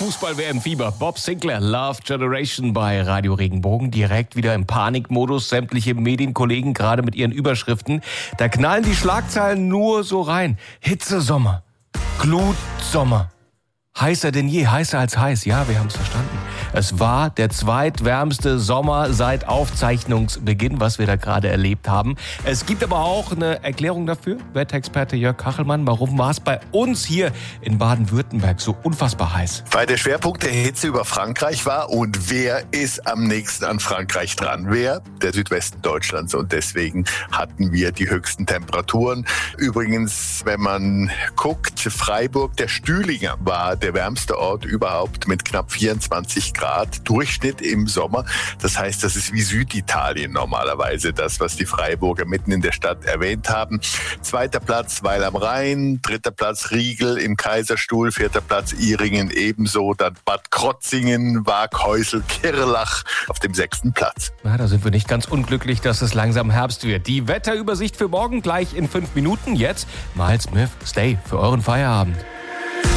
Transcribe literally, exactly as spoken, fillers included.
Fußball-W M-Fieber. Bob Sinclair, Love Generation bei Radio Regenbogen. Direkt wieder im Panikmodus. Sämtliche Medienkollegen gerade mit ihren Überschriften. Da knallen die Schlagzeilen nur so rein. Hitzesommer, Glutsommer. Heißer denn je, heißer als heiß. Ja, wir haben es verstanden. Es war der zweitwärmste Sommer seit Aufzeichnungsbeginn, was wir da gerade erlebt haben. Es gibt aber auch eine Erklärung dafür. Wetterexperte Jörg Kachelmann, warum war es bei uns hier in Baden-Württemberg so unfassbar heiß? Weil der Schwerpunkt der Hitze über Frankreich war. Und wer ist am nächsten an Frankreich dran? Wer? Der Südwesten Deutschlands. Und deswegen hatten wir die höchsten Temperaturen. Übrigens, wenn man guckt, Freiburg, der Stühlinger war der wärmste Ort überhaupt mit knapp vierundzwanzig Grad Durchschnitt im Sommer. Das heißt, das ist wie Süditalien normalerweise, das, was die Freiburger mitten in der Stadt erwähnt haben. Zweiter Platz Weil am Rhein, dritter Platz Riegel im Kaiserstuhl, vierter Platz Ihringen ebenso, dann Bad Krotzingen, Waaghäusel, Kirlach auf dem sechsten Platz. Na, da sind wir nicht ganz unglücklich, dass es langsam Herbst wird. Die Wetterübersicht für morgen gleich in fünf Minuten. Jetzt Miles Smith, Stay für euren Feierabend.